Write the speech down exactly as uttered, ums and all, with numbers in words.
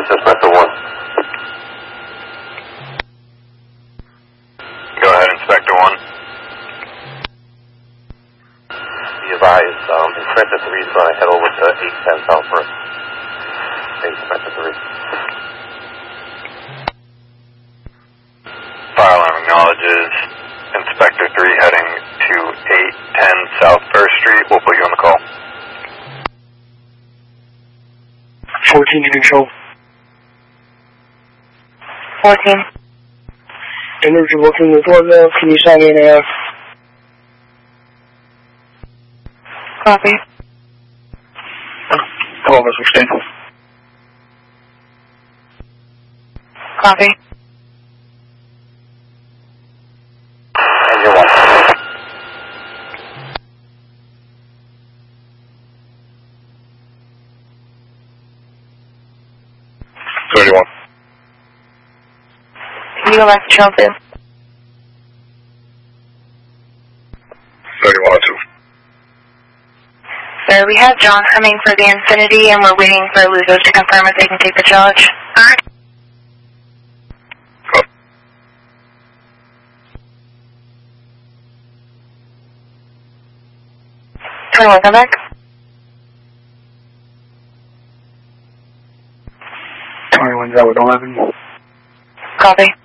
this is Inspector one. Go ahead, Inspector one. Be advised, um, Inspector three is going to head over to eight ten South First. Inspector three. Fire alarm acknowledges Inspector three heading to eight ten South First Street. We'll put you on the call. fourteen to control. fourteen. Energy working with Orville. Can you sign in A F? Copy. Call us, extend. Copy. And you're one. thirty-one. Can you go back to Chelsea? thirty-one oh two. Sir, we have John coming for the Infinity, and we're waiting for Luzos to confirm if they can take the charge. Alright. twenty-one, come back. twenty-one's out with eleven. Copy.